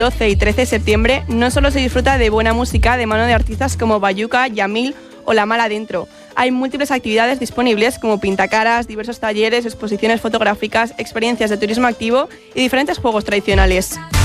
12 y 13 de septiembre no solo se disfruta de buena música de mano de artistas como Bayuca, Yamil o La Mala Adentro. Hay múltiples actividades disponibles como pintacaras, diversos talleres, exposiciones fotográficas, experiencias de turismo activo y diferentes juegos tradicionales.